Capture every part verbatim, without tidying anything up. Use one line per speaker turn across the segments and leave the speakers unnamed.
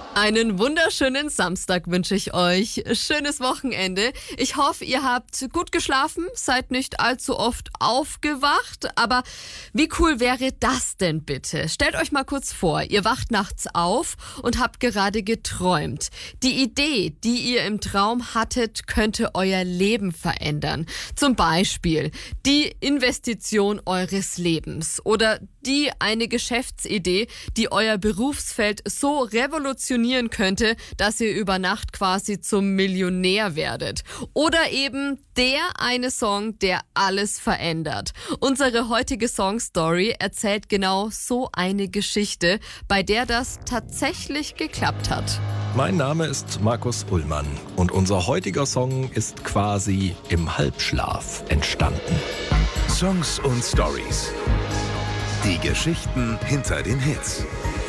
Einen wunderschönen Samstag wünsche ich euch. Schönes Wochenende. Ich hoffe, ihr habt gut geschlafen, seid nicht allzu oft aufgewacht. Aber wie cool wäre das denn bitte? Stellt euch mal kurz vor, ihr wacht nachts auf und habt gerade geträumt. Die Idee, die ihr im Traum hattet, könnte euer Leben verändern. Zum Beispiel die Investition eures Lebens oder die eine Geschäftsidee, die euer Berufsfeld so revolutionieren könnte, dass ihr über Nacht quasi zum Millionär werdet. Oder eben der eine Song, der alles verändert. Unsere heutige Songstory erzählt genau so eine Geschichte, bei der das tatsächlich geklappt hat.
Mein Name ist Markus Ullmann und unser heutiger Song ist quasi im Halbschlaf entstanden.
Songs und Stories. Die Geschichten hinter den Hits.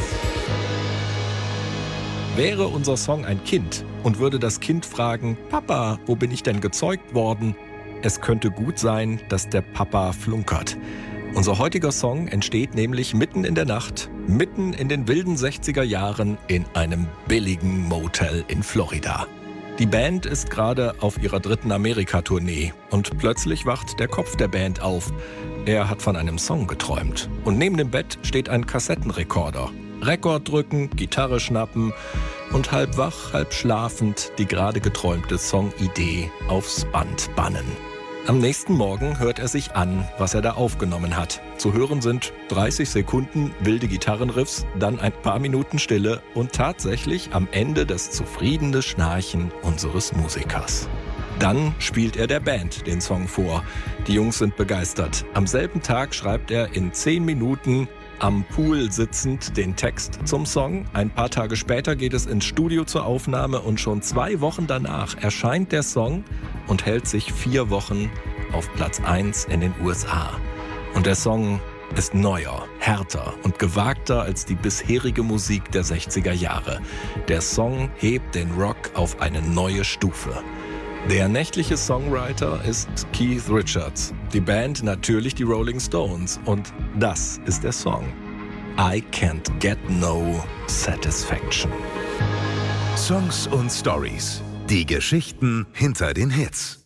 Wäre unser Song ein Kind und würde das Kind fragen, Papa, wo bin ich denn gezeugt worden? Es könnte gut sein, dass der Papa flunkert. Unser heutiger Song entsteht nämlich mitten in der Nacht, mitten in den wilden sechziger Jahren in einem billigen Motel in Florida. Die Band ist gerade auf ihrer dritten Amerika-Tournee und plötzlich wacht der Kopf der Band auf. Er hat von einem Song geträumt. Und neben dem Bett steht ein Kassettenrekorder. Rekord drücken, Gitarre schnappen und halb wach, halb schlafend die gerade geträumte Songidee aufs Band bannen. Am nächsten Morgen hört er sich an, was er da aufgenommen hat. Zu hören sind dreißig Sekunden wilde Gitarrenriffs, dann ein paar Minuten Stille und tatsächlich am Ende das zufriedene Schnarchen unseres Musikers. Dann spielt er der Band den Song vor. Die Jungs sind begeistert. Am selben Tag schreibt er in zehn Minuten am Pool sitzend den Text zum Song. Ein paar Tage später geht es ins Studio zur Aufnahme und schon zwei Wochen danach erscheint der Song und hält sich vier Wochen auf Platz eins in den U S A. Und der Song ist neuer, härter und gewagter als die bisherige Musik der sechziger Jahre. Der Song hebt den Rock auf eine neue Stufe. Der nächtliche Songwriter ist Keith Richards, die Band natürlich die Rolling Stones und das ist der Song I Can't Get No Satisfaction.
Songs und Stories. Die Geschichten hinter den Hits.